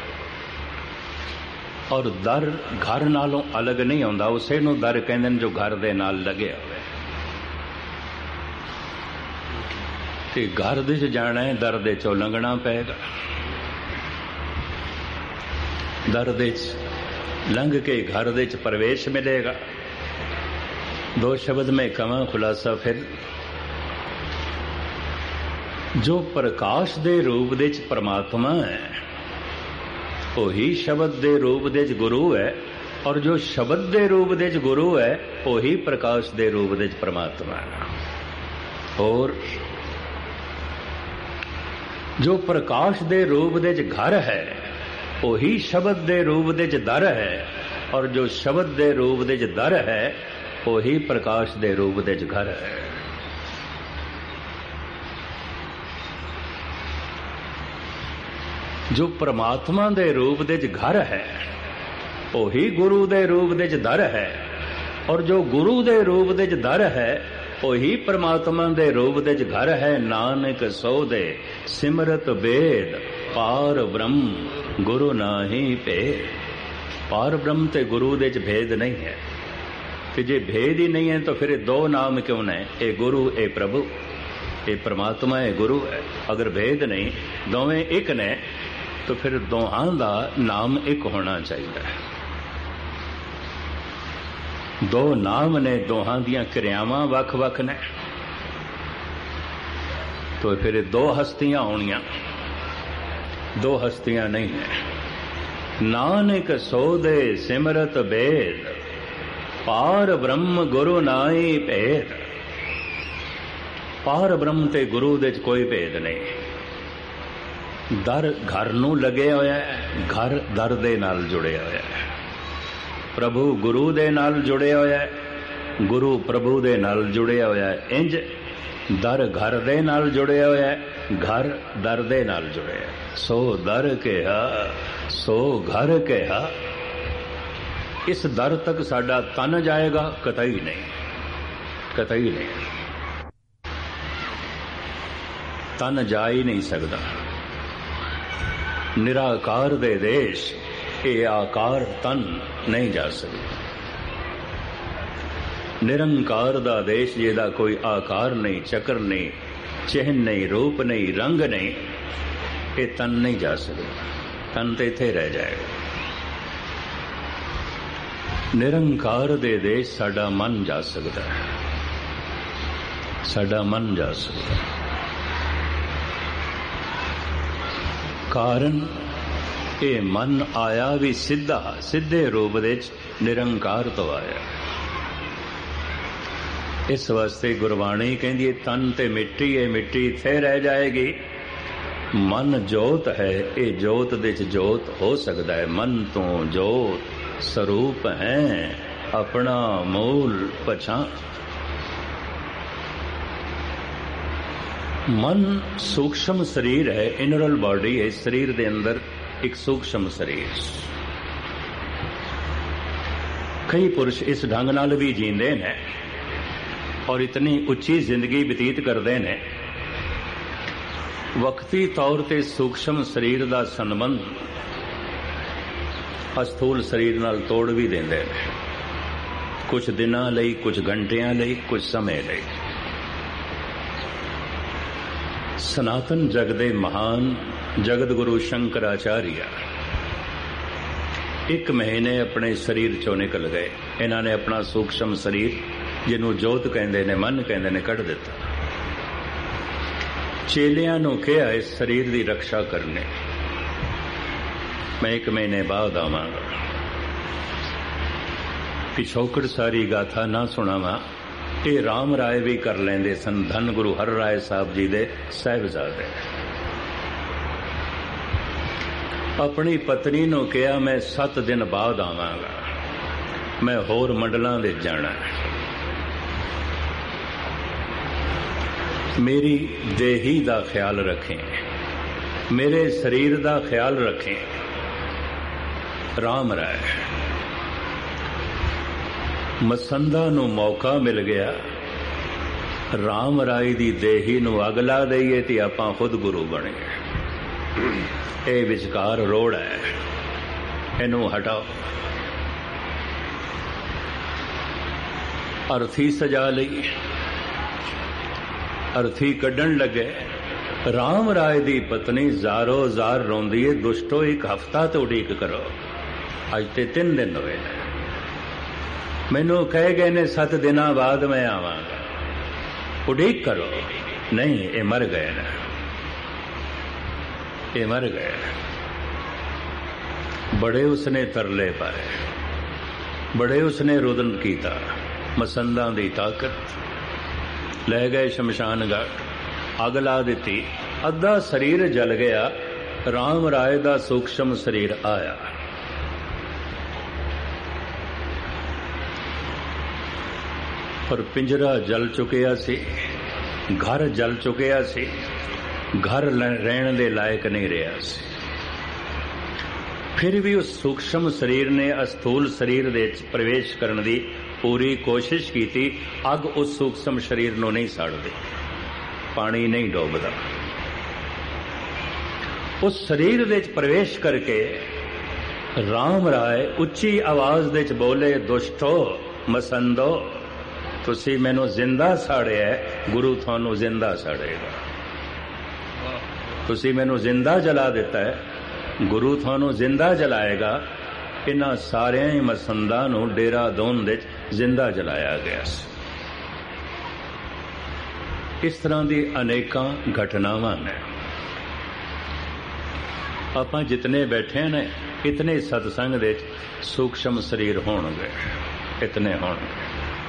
S3: और दर घर नालों अलग नहीं होंदा, उसे नूं दर कहंदे ने जो घर दे नाल लगे होवे। ते घर दे च जाना है, दर दे चों लंघना पेगा। दर दे च लंघ के घर दे च प्रवेश मिलेगा। 2 शब्द में कवां खुलासा फिर, जो प्रकाश दे रूप दे च परमात्मा है वही शब्द दे रूप दे च गुरु है, और जो शब्द दे रूप दे च गुरु है वही प्रकाश दे रूप दे च परमात्मा है। और जो प्रकाश दे रूप दे च घर है वही शब्द दे रूप दे च दर है, और जो शब्द दे रूप दे च दर है वही प्रकाश दे रूप दे च घर है। जो परमात्मा दे रूप दे च घर है ਉਹੀ ਗੁਰੂ ਦੇ ਰੂਪ ਦੇ 'ਚ ਦਰ ਹੈ, ਔਰ ਜੋ ਗੁਰੂ ਦੇ ਰੂਪ ਦੇ 'ਚ ਦਰ ਹੈ ਉਹੀ ਪ੍ਰਮਾਤਮਾ ਦੇ ਰੂਪ ਦੇ 'ਚ ਘਰ ਹੈ। ਨਾਨਕ ਸੋ ਦੇ ਸਿਮਰਤ ਬੇਦ, ਪਾਰ ਬ੍ਰਹਮ ਗੁਰੂ ਨਾਹੀ ਭੇਦ। ਪਾਰ ਬ੍ਰਹਮ ਤੇ ਗੁਰੂ ਦੇ 'ਚ ਭੇਦ ਨਹੀਂ ਹੈ। ਤੇ ਜੇ ਭੇਦ ਹੀ ਨਹੀਂ ਹੈ ਤਾਂ ਫਿਰ ਇਹ ਦੋ ਨਾਮ ਕਿਉਂ ਨੇ? ਇਹ ਗੁਰੂ, ਇਹ ਪ੍ਰਭੂ, ਇਹ ਪ੍ਰਮਾਤਮਾ, ਇਹ ਗੁਰੂ ਹੈ। ਅਗਰ ਭੇਦ ਨਹੀਂ, ਦੋਵੇਂ ਇੱਕ ਨੇ, ਤਾਂ ਫਿਰ ਦੋਹਾਂ ਦਾ ਨਾਮ ਇੱਕ ਹੋਣਾ ਚਾਹੀਦਾ ਹੈ। ਦੋ ਨਾਮ ਨੇ, ਦੋਹਾਂ ਦੀਆਂ ਕਿਰਿਆਵਾਂ ਵੱਖ-ਵੱਖ ਨੇ, ਤਾਂ ਫਿਰ ਦੋ ਹਸਤੀਆਂ ਹੋਣੀਆਂ, ਦੋ ਹਸਤੀਆਂ ਨਹੀਂ ਨੇ। ਨਾਨਕ ਸੋ ਦੇ ਸਿਮਰਤ ਬੇਦ, ਪਾਰ ਬ੍ਰਹਮ ਗੁਰੂ ਨਾਹੀ ਭੇਦ। ਪਾਰ ਬ੍ਰਹਮ ਤੇ ਗੁਰੂ ਦੇ 'ਚ ਕੋਈ ਭੇਦ ਨਹੀਂ। ਦਰ ਘਰ ਨੂੰ ਲੱਗਿਆ ਹੋਇਆ ਹੈ, ਘਰ ਦਰ ਦੇ ਨਾਲ ਜੁੜਿਆ ਹੋਇਆ ਹੈ। ਪ੍ਰਭੂ ਗੁਰੂ ਦੇ ਨਾਲ ਜੁੜਿਆ ਹੋਇਆ ਹੈ, ਗੁਰੂ ਪ੍ਰਭੂ ਦੇ ਨਾਲ ਜੁੜਿਆ ਹੋਇਆ ਹੈ। ਇੰਜ ਦਰ ਘਰ ਦੇ ਨਾਲ ਜੁੜਿਆ ਹੋਇਆ ਹੈ, ਘਰ ਦਰ ਦੇ ਨਾਲ ਜੁੜਿਆ ਹੈ। ਸੋ ਦਰ ਕਿਹਾ, ਸੋ ਘਰ ਕਿਹਾ। ਇਸ ਦਰ ਤੱਕ ਸਾਡਾ ਤਨ ਜਾਏਗਾ? ਕਤਈ ਨਹੀਂ, ਕਤਈ ਨਹੀਂ। ਤਨ ਜਾ ਹੀ ਨਹੀਂ ਸਕਦਾ। ਨਿਰਾਕਾਰ ਦੇ ਦੇਸ਼ ਇਹ ਆਕਾਰ ਤਨ ਨਹੀਂ ਜਾ ਸਕਦਾ। ਨਿਰੰਕਾਰ ਦਾ ਦੇਸ਼ ਜਿਹਦਾ ਕੋਈ ਆਕਾਰ ਨਹੀਂ, ਚੱਕਰ ਨਹੀਂ, ਚਿਹਨ ਨਹੀਂ, ਰੂਪ ਨਹੀਂ, ਰੰਗ ਨਹੀਂ, ਇਹ ਤਨ ਨਹੀਂ ਜਾ ਸਕਦਾ। ਤਨ ਤੇ ਇੱਥੇ ਰਹਿ ਜਾਏਗਾ। ਨਿਰੰਕਾਰ ਦੇ ਦੇਸ਼ ਸਾਡਾ ਮਨ ਜਾ ਸਕਦਾ ਹੈ, ਸਾਡਾ ਮਨ ਜਾ ਸਕਦਾ ਹੈ। ਕਾਰਨ ਇਹ ਮਨ ਆਇਆ ਵੀ ਸਿੱਧਾ, ਸਿੱਧੇ ਰੂਪ ਵਿੱਚ ਨਿਰੰਕਾਰ ਤੋਂ ਆਇਆ। ਇਸ ਵਾਸਤੇ ਗੁਰਬਾਣੀ ਕਹਿੰਦੀ ਹੈ ਤਨ ਤੇ ਮਿੱਟੀ ਹੈ, ਮਿੱਟੀ ਇੱਥੇ ਰਹਿ ਜਾਏਗੀ। ਮਨ ਜੋਤ ਹੈ, ਇਹ ਜੋਤ ਦੇ ਚ ਜੋਤ ਹੋ ਸਕਦਾ ਹੈ। ਮਨ ਤੋਂ ਜੋਤ ਸਰੂਪ ਹੈ, ਆਪਣਾ ਮੂਲ ਪਛਾਣ। ਮਨ ਸੂਖਸ਼ਮ ਸਰੀਰ ਹੈ, ਇਨਰਲ ਬਾਡੀ ਹੈ। ਸਰੀਰ ਦੇ ਅੰਦਰ ਇੱਕ ਸੂਖਸ਼ਮ ਸਰੀਰ। ਕਈ ਪੁਰਸ਼ ਇਸ ਢੰਗ ਨਾਲ ਵੀ ਜੀਂਦੇ ਨੇ ਔਰ ਇਤਨੀ ਉੱਚੀ ਜ਼ਿੰਦਗੀ ਬਤੀਤ ਕਰਦੇ ਨੇ। ਵਕਤੀ ਤੌਰ ਤੇ ਸੂਖਸ਼ਮ ਸਰੀਰ ਦਾ ਸੰਬੰਧ ਅਸਥੂਲ ਸਰੀਰ ਨਾਲ ਤੋੜ ਵੀ ਦਿੰਦੇ ਨੇ, ਕੁਝ ਦਿਨਾਂ ਲਈ, ਕੁਝ ਘੰਟਿਆਂ ਲਈ, ਕੁਝ ਸਮੇਂ ਲਈ। ਸਨਾਤਨ ਜਗ ਦੇ ਮਹਾਨ ਜਗਤ ਗੁਰੂ ਸ਼ੰਕਰਾਚਾਰੀਆ 1 ਮਹੀਨੇ ਆਪਣੇ ਸਰੀਰ ਚੋਂ ਨਿਕਲ ਗਏ। ਇਹਨਾਂ ਨੇ ਆਪਣਾ ਸੂਖਸ਼ਮ ਸਰੀਰ, ਜਿਹਨੂੰ ਜੋਤ ਕਹਿੰਦੇ ਨੇ, ਮਨ ਕਹਿੰਦੇ ਨੇ, ਕੱਢ ਦਿੱਤਾ। ਚੇਲਿਆਂ ਨੂੰ ਕਿਹਾ ਇਸ ਸਰੀਰ ਦੀ ਰੱਖਿਆ ਕਰਨੇ, ਮੈਂ 1 ਮਹੀਨੇ ਬਾਅਦ ਆਵਾਂਗਾ। ਪਿਛੋਕੜ ਸਾਰੀ ਗਾਥਾ ਨਾ ਸੁਣਾਵਾਂ, ਇਹ ਰਾਮ ਰਾਏ ਵੀ ਕਰ ਲੈਂਦੇ ਸਨ, ਧੰਨ ਗੁਰੂ ਹਰ ਰਾਏ ਸਾਹਿਬ ਜੀ ਦੇ ਸਾਹਿਬਜ਼ਾਦੇ। ਆਪਣੀ ਪਤਨੀ ਨੂੰ ਕਿਹਾ ਮੈਂ 7 ਦਿਨ ਬਾਅਦ ਆਵਾਂਗਾ, ਮੈਂ ਹੋਰ ਮੰਡਲਾਂ ਦੇ ਜਾਣਾ। ਮੇਰੀ ਦੇਹੀ ਦਾ ਖਿਆਲ ਰੱਖੇਂ, ਮੇਰੇ ਸਰੀਰ ਦਾ ਖਿਆਲ ਰੱਖੇਂ। ਰਾਮ ਰਾਏ ਮਸੰਦਾ ਨੂੰ ਮੌਕਾ ਮਿਲ ਗਿਆ, ਰਾਮ ਰਾਏ ਦੀ ਦੇਹੀ ਨੂੰ ਅੱਗ ਲਾ ਦਈਏ ਤੇ ਆਪਾਂ ਖੁਦ ਗੁਰੂ ਬਣ ਗਏ। ਇਹ ਵਿਚਕਾਰ ਰੋੜ ਹੈ, ਇਹਨੂੰ ਹਟਾਓ। ਅਰਥੀ ਸਜਾ ਲਈ, ਅਰਥੀ ਕੱਢਣ ਲੱਗੇ। ਰਾਮ ਰਾਏ ਦੀ ਪਤਨੀ ਜ਼ਾਰੋ ਜ਼ਾਰ ਰੋਂਦੀ ਏ, ਦੁਸ਼ਟੋ 1 ਹਫ਼ਤਾ ਤੇ ਉਡੀਕ ਕਰੋ। ਅੱਜ ਤੇ 3 ਦਿਨ ਹੋਏ ਨੇ, ਮੈਨੂੰ ਕਹਿ ਗਏ ਨੇ 7 ਦਿਨਾਂ ਬਾਅਦ ਮੈਂ ਆਵਾਂਗਾ, ਉਡੀਕ ਕਰੋ। ਨਹੀਂ, ਇਹ ਮਰ ਗਏ ਨੇ, ਇਹ ਮਰ ਗਏ। ਬੜੇ ਉਸਨੇ ਤਰਲੇ ਪਾਏ, ਬੜੇ ਉਸਨੇ ਰੁਦਨ ਕੀਤਾ। ਮਸੰਦਾਂ ਦੀ ਤਾਕਤ ਲੈ ਗਏ ਸ਼ਮਸ਼ਾਨ ਘਾਟ, ਅੱਗ ਲਾ ਦਿੱਤੀ, ਅੱਧਾ ਸਰੀਰ ਜਲ ਗਿਆ। ਰਾਮ ਰਾਏ ਦਾ ਸੂਖਸ਼ਮ ਸਰੀਰ ਆਇਆ। ਪਰ ਪਿੰਜਰਾ ਜਲ ਚੁੱਕਿਆ ਸੀ, ਘਰ ਜਲ ਚੁੱਕਿਆ ਸੀ, ਘਰ ਰਹਿਣ ਦੇ ਲਾਇਕ ਨਹੀਂ ਰਿਹਾ ਸੀ। फिर भी उस सूक्ष्म शरीर ने अस्थूल शरीर दे प्रवेश करने की पूरी कोशिश की थी। अग उस सूक्ष्म शरीर को नहीं साड़ती, पानी नहीं डोबदा। उस शरीर दे प्रवेश करके राम राय उच्ची आवाज दे बोले, दुष्टो मसंदो, तुसी मैनू जिंदा साड़िया है, गुरु थानू जिंदा साड़ेगा। तुसी मैनू जिंदा जला दिता है, गुरु थानू जिंदा जलाएगा। इन्हां सारियां ही मसंदा नू डेरा दोन दे जिंदा जलाया गया। इस तरह की अनेकां घटनावां ने। आपां जितने बैठे ने इतने सत्संग दे सूक्ष्म शरीर होणगे, इतने होणगे।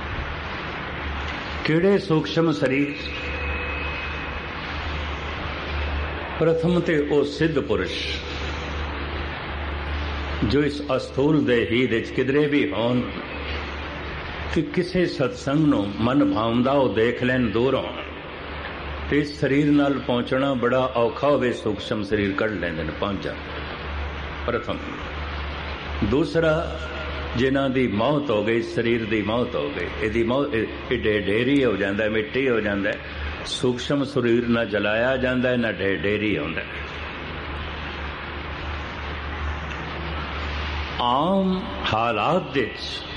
S3: किहड़े सूक्ष्म शरीर? प्रथम ते ओ सिद्ध पुरुष जो इस अस्थूल देही दे किधरे भी होन कि किसी सत्संग नूं मन भावदा ओ देख लैन दूरों, ते इस शरीर नाल पहुंचना बड़ा औखा होवे, सूक्ष्म शरीर कढ़ लैंदे ने, पहुंच जाते। प्रथम। दूसरा, जिन्हां दी मौत हो गई, शरीर दी मौत हो गई, इहदी मौत ढेरी हो जांदा है, मिट्टी हो जांदा है। सूक्ष्म शरीर ना जलाया जांदा है, ना ढेरी होंदा है। आम हालात दे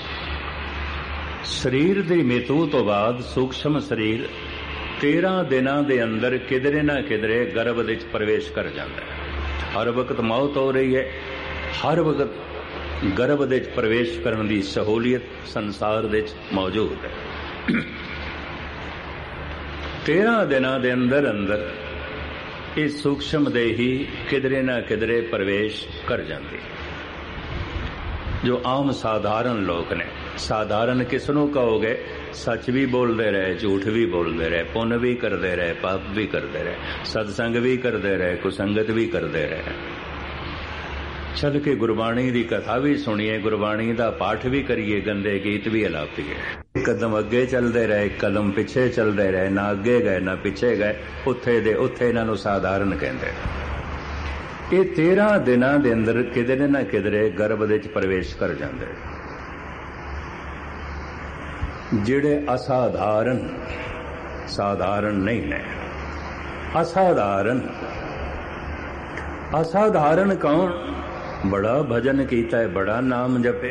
S3: शरीर दी मृत्यु तो बाद सूक्ष्म शरीर 13 दिनां दे अंदर किधरे ना किधरे गर्भ दे प्रवेश कर जाता है। हर वक्त मौत हो रही है, हर वक्त गर्भ दे प्रवेश करने की सहूलियत संसार दे मौजूद है। 13 दिनां दे अंदर अंदर इस सूक्ष्म देही किधरे ना किधरे प्रवेश कर जाती। जो आम साधारण लोग ने, साधारण किसनों कहोगे? सच भी बोलते रहे, झूठ भी बोलते रहे, पुण्य भी करते रहे, पाप भी करते रहे, सत्संग भी करते रहे, कुसंगत भी करते रहे, चल के गुरबाणी की कथा भी सुनिए, गुरबाणी का पाठ भी करिए, गंदे गीत भी अलापीए। एक कदम अगे चलते रहे, एक कदम पिछे चलते रहे, ना अगे गए ना पिछे गए, उत्थे दे उत्थे इन्हां साधारण कहते। ये 13 दिनां दे अंदर किधरे ना किधरे गर्भ दे प्रवेश कर जाते। जिहड़े असाधारण, साधारण नहीं ने, असाधारण। असाधारण कौन? बड़ा भजन कीता है, बड़ा नाम जपे,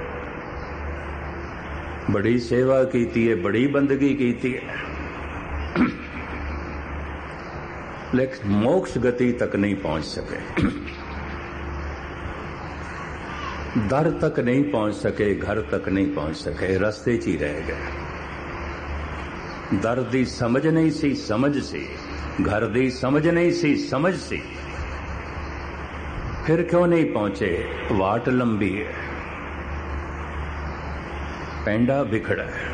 S3: बड़ी सेवा कीती है, बड़ी बंदगी कीती है, लेकिन मोक्ष गति तक नहीं पहुंच सके, दर तक नहीं पहुंच सके, घर तक नहीं पहुंच सके, रास्ते च ही रह गए। दर दी समझ नहीं सी, समझ सी, घर दी समझ नहीं सी, समझ सी, फिर क्यों नहीं पहुंचे? वाट लंबी है, पैंडा बिखड़ा है।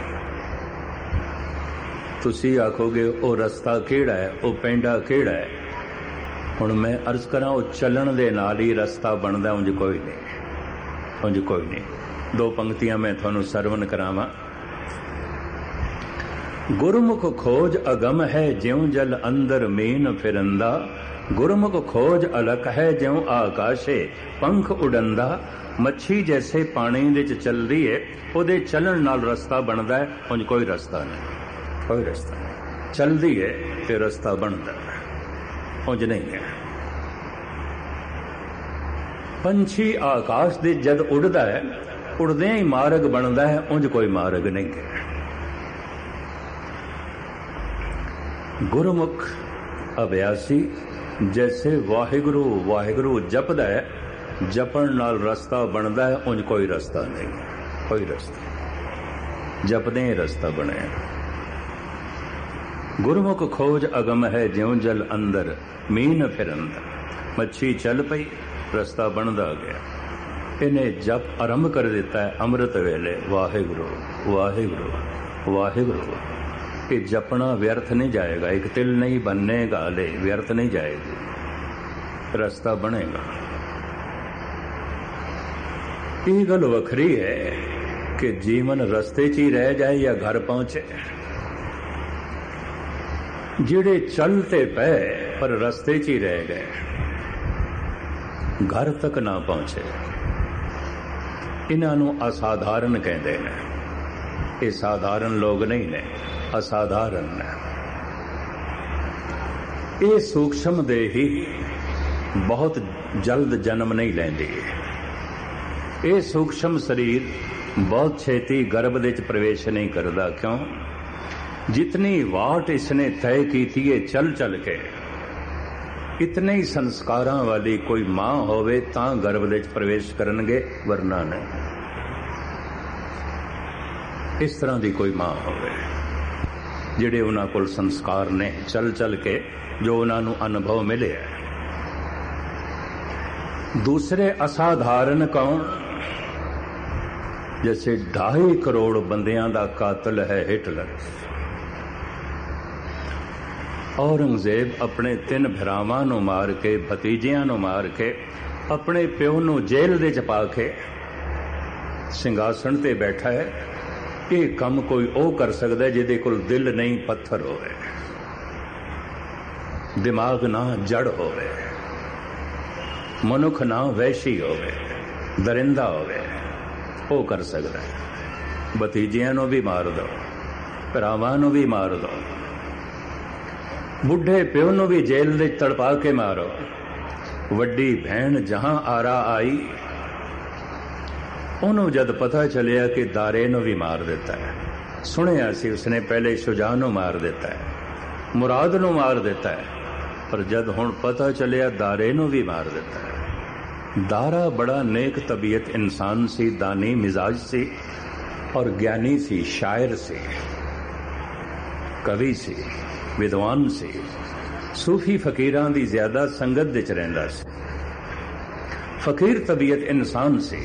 S3: तुसी आखोगे ओ रस्ता केड़ा है, ओ पैंडा केड़ा है? हुण मैं अर्ज करा, ओ चलन दे नाल ही रस्ता बनदा, उंज कोई नहीं, उंज कोई नहीं। 2 पंक्तियां मैं थानू सरवण करावां। गुरमुख खोज अगम है, ज्यों जल अंदर मीन फिरंदा, गुरमुख खोज अलख है, ज्यों आकाशे पंख उड़ंदा। मच्छी जैसे पानी दे चलदी है, ओदे चलन नाल रस्ता बनदा है, उंज कोई रस्ता नहीं, कोई रास्ता नहीं। चलती है तो रास्ता बनता है, उंज नहीं है। पंछी आकाश दे जद उड़दा है, उड़दे ही मार्ग बनता है, उंज कोई मार्ग नहीं है। गुरमुख अभ्यासी जैसे वाहिगुरु वाहिगुरु जपदा है, जपण नाल रास्ता बनता है, उंज कोई रास्ता नहीं, कोई रास्ता, जपदे ही रास्ता बने। गुरमुख खोज अगम है, ज्यों जल अंदर मीन फिरंदा। मच्छी चल पई, रास्ता बनदा गया। इन्हें जप आरंभ कर दिता है अमृत वेले, वाहिगुरु वाहिगुरु वाहिगुरु। ये जपना व्यर्थ नहीं जाएगा, एक तिल नहीं बननेगा, ले व्यर्थ नहीं जाएगी, रास्ता बनेगा। ये गल वखरी है कि जीवन रास्ते च ही रह जाए या घर पहुंचे। जिहड़े चलते पे पर रास्ते च ही रह गए, घर तक ना पहुंचे। इन्हां नूं असाधारण कहते हैं। ये साधारण लोग नहीं ने, असाधारण ने। ये सूक्ष्म देह ही बहुत जल्द जन्म नहीं लेंदी। ये सूक्ष्म शरीर बहुत छेती गर्भ दे च प्रवेश नहीं करता। क्यों? जितनी वाट इसने तय की थी ये चल चल के, इतने ही संस्कारां वाली कोई मां होवे तां गर्भ दे च प्रवेश करनगे, वरना नहीं। इस तरह की कोई मां होवे जिहड़े उन्हां कोल संस्कार ने चल चल के जो उन्हां नूं अनुभव मिले। दूसरे असाधारण कौन? जैसे 2.5 करोड़ बंदियां दा कातिल है हिटलर। औरंगजेब अपने 3 भरावां नूं मार के, भतीजियां नूं मार के, अपने प्यो नूं जेल दे च पा के सिंघासन ते बैठा है। ये काम कोई ओ कर सकता है जिहदे कोल दिल नहीं, पत्थर होवे, दिमाग ना जड़ होवे, मनुख ना वैशी होवे, दरिंदा होवे, वो कर सकता है। भतीजियां नूं भी मार दो, भरावां नूं भी मार दो, बुढ़े प्यो नूं भी जेल दे तड़पा के मारो। वड्डी भैन जहां आरा आई, उन्होंने जद पता चलिया कि दारे नूं भी मार देता है। सुनिया सी उसने पहले शुजा नूं मार देता है, मुराद नूं मार देता है, पर जद हुण पता चलिया दारे नूं भी मार देता है। दारा बड़ा नेक तबीयत इंसान सी, दानी मिजाज सी और ज्ञानी सी, शायर सी, कवि सी, विद्वान सी, सूफी फकीरां दी ज्यादा संगत विच रहिंदा सी। फकीर तबीयत इंसान सी।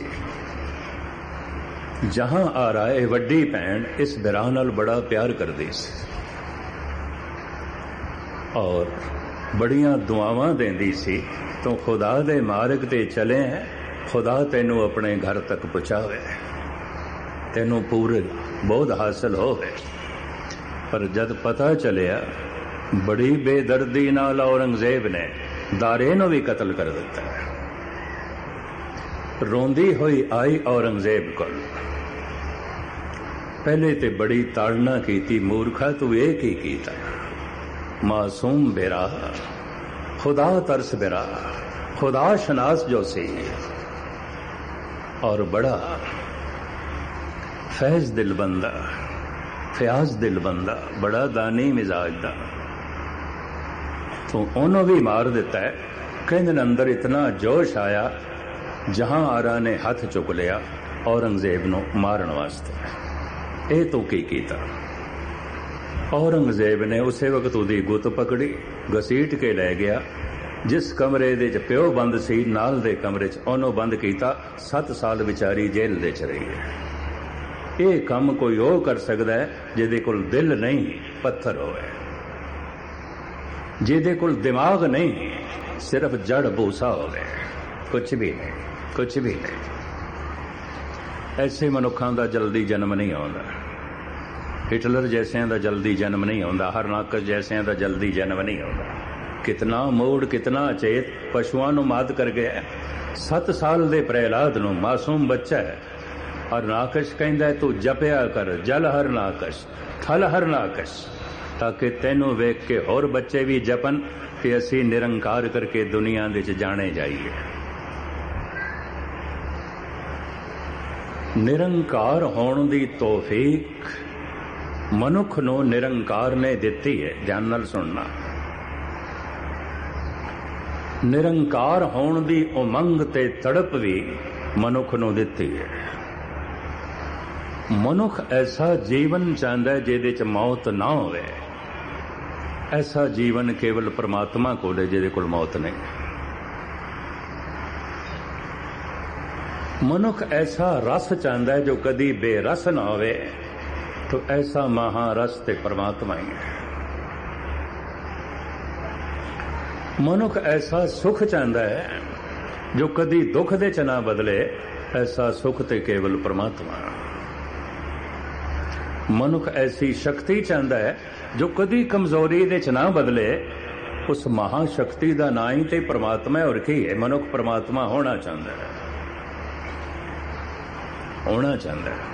S3: जहां आ रहा है वड्डी भैन इस बिरा नाल बड़ा प्यार करदी सी और बड़ियां दुआवां देंदी सी। तो खुदा दे मार्ग ते चले हैं, खुदा तेनू अपने घर तक पहुंचावे, तेनू पूरे बोध हासिल होवे। पर जद पता चलिया, बड़ी बेदर्दी नाल औरंगजेब ने दारे नूं भी कतल कर दिता है। रोंदी हुई आई औरंगजेब कोल। पहले ते बड़ी ताड़ना कीती, मूर्खा तू ये की कीता? मासूम बेरा, खुदा तरस बेरा, खुदा शनास जो सी और बड़ा फैज दिल बंदा, फयाज दिल बंदा, बड़ा दानी मिजाज दा, तो उन्होंने भी मार दिता है। कहने अंदर इतना जोश आया, जहां आरा ने हाथ चुक लिया औरंगजेब नूं मारन वास्ते। ये तो की कीता? औरंगजेब ने उसे वक्त उहदी गुत पकड़ी, घसीट के लै गया। जिस कमरे दे च प्यो बंद सी, नाल दे कमरे च ओनू बंद कीता। 7 साल विचारी जेल दे च रही है। ये काम कोई ओ कर सकता है जिहदे कोल दिल नहीं, पत्थर होवे, जिहदे कोल दिमाग नहीं, सिर्फ जड़ भूसा होवे, कुछ भी नहीं, कुछ भी नहीं। ऐसे मनुखां दा जल्दी जन्म नहीं आउंदा। हिटलर जैसियां दा जल्दी जन्म नहीं आउंदा, हरनाकश जैसियां दा जल्दी जन्म नहीं आउंदा। कितना मूड, कितना चेत पशुआं नूं मात कर गया। 7 साल दे प्रहलाद नूं, मासूम बच्चा है। हरनाकश कहंदा तू जपिया कर, जल हरनाकश, थल हरनाकश, ताकि तैनू वेख के होर बच्चे भी जपन कि असी निरंकार करके दुनिया दे च जाने जाइए। निरंकार होण दी तौफीक मनुख नूं निरंकार ने दिती है। ध्यान नाल सुनना। निरंकार होण दी उमंग ते तड़प भी मनुख नूं दिती है। मनुख ऐसा जीवन चाहता है जिहदे च मौत ना होवे। ऐसा जीवन केवल परमात्मा कोल है जिहदे कोल मौत नहीं। मनुख ऐसा रस चाहता है जो कदी बेरस ना होवे, तो ऐसा महारस ते परमात्मा ही है। मनुख ऐसा सुख चाहता है जो कदी दुख दे च ना बदले, ऐसा सुख ते केवल परमात्मा। मनुख ऐसी शक्ति चाहता है जो कदी कमजोरी दे च ना बदले, उस महाशक्ति का ना ही तो परमात्मा है। और की है? मनुख परमात्मा होना चाहता है, होना चाहता है।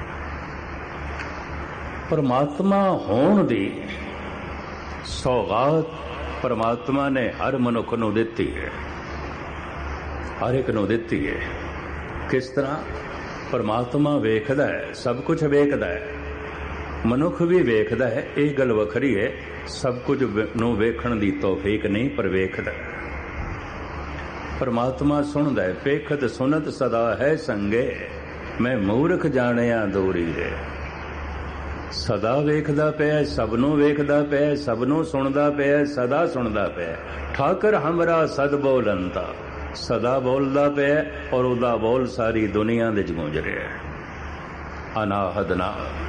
S3: परमात्मा होने दी सौगात परमात्मा ने हर मनुख नूं दित्ती है, हर एक नूं दित्ती है। किस तरह? परमात्मा वेखदा है, सब कुछ वेखदा है, मनुख भी वेखदा है। ये गल वखरी है, सब कुछ नूं वेखण दी तौफीक नहीं, पर वेखदा है। परमात्मा सुनदा है, पेखत सुनत सदा है संगे, मैं मूर्ख जाणिया दूरी है। सदा वेखदा पिया, सबनों वेखदा पिया, सबनों सुनदा पिया, सदा सुनदा पिया। ठाकर हमरा सद बोलंता, सदा बोलदा पिया और उदा बोल सारी दुनिया दे गूंज रहा है। अनाहद ना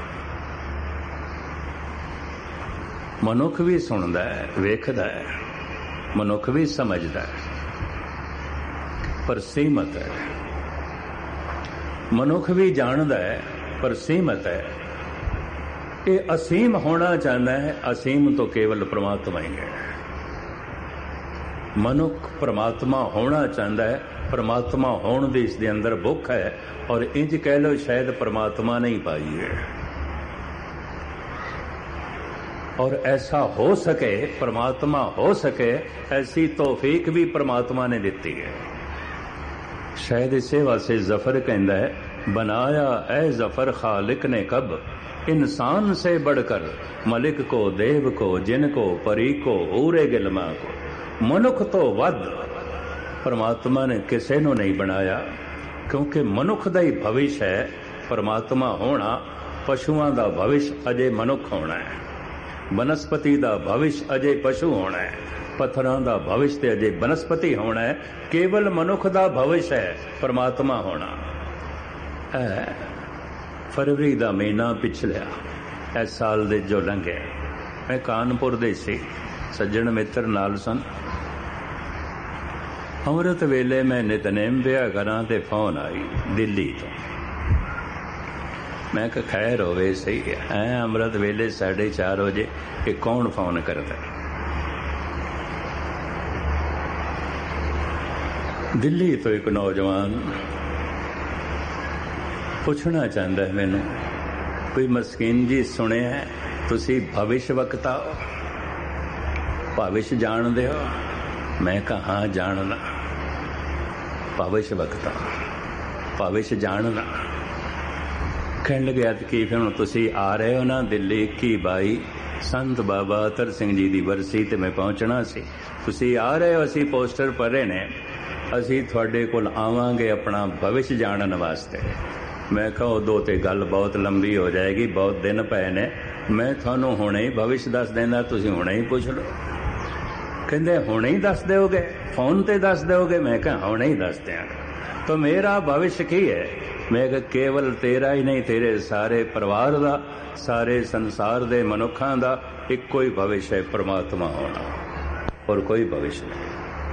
S3: मनुख भी सुनदा है, वेखदा है, मनुख भी समझदा है, पर सीमत है। मनुख भी जानदा है, पर सीमत है। ये असीम होना चाहता है, असीम तो केवल परमात्मा ही है। मनुख परमात्मा होना चाहता है, परमात्मा होने दी इसके अंदर भुख है, और इंज कह लो शायद परमात्मा नहीं पाई है। और ऐसा हो सके, परमात्मा हो सके, ऐसी तौफीक भी परमात्मा ने दी है। शायद इसे वास्ते जफर कहता है, बनाया ए जफर खालिक ने कब, इंसान से बढ़कर मलिक को, देव को, जिन को, परी को, ऊरे गिलमा को। मनुख तो वध परमात्मा ने किसी को नहीं बनाया, क्योंकि मनुख का ही भविष्य है परमात्मा होना। पशुओं का भविष्य अजे मनुख होना है, वनस्पति का भविष्य अजे पशु होना है, पत्थरों का भविष्य अजे वनस्पति होना है। केवल मनुख का भविष्य है परमात्मा होना। फरवरी का महीना पिछलिया इस साल दे जो लंघे, मैं कानपुर दे सी, सज्जन मित्र नाल सन। अमृत वेले मैं नितनेम पिया करा ते फोन आई दिल्ली तो। मैं कहा खैर होवे, सही है। अमृत वेले 4:30 बजे कि कौन फोन करता? दिल्ली तो एक नौजवान पूछना चाहता है मैनू, कोई मस्कीन जी सुने है तुसी भविष्य वक्ता हो, भविष्य जानते हो? मैं कहा हाँ जानना, भविष्य वक्ता, भविष्य जानना। कहने लगे कि फिर तुसी आ रहे हो ना दिल्ली 21-22 संत बाबा अतर सिंह जी की बरसी ते मैं पहुंचना सी, तुसी आ रहे हो? असी पोस्टर पढ़े ने, असी तुहाडे कोल आवांगे अपना भविष्य जानन वास्ते। मैं कहा उदों ते गल बहुत लंबी हो जाएगी, बहुत दिन पे ने, मैं थानू हुणे ही भविष्य दस देना, तुसी हुणे ही पूछ लो। कहंदे हुणे ही दस दोगे, फोन ते दस दोगे? मैं कहा हुणे ही दस देंगे। तो मेरा भविष्य की है? मैं कहा केवल तेरा ही नहीं, तेरे सारे परिवार का, सारे संसार दे मनुखां दा इक्को ही भविष्य है, परमात्मा होना, और कोई भविष्य नहीं।